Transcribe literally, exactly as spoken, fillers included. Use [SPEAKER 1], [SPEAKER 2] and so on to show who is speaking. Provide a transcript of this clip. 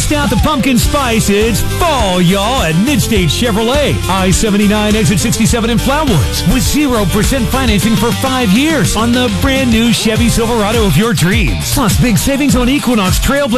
[SPEAKER 1] Bust out the pumpkin spice. It's fall, y'all, at Midstate Chevrolet. I seventy-nine, exit sixty-seven in Flowood. With zero percent financing for five years on the brand new Chevy Silverado of your dreams. Plus big savings on Equinox Trailblazer